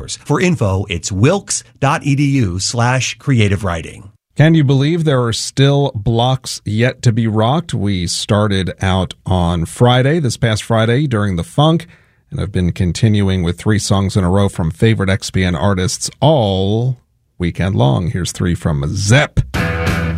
hours. For info, it's wilkes.edu/creative writing. Can you believe there are still blocks yet to be rocked? We started out on Friday, this past Friday, during the Funk, and I've been continuing with 3 songs in a row from favorite XPN artists all weekend long. Here's 3 from Zepp.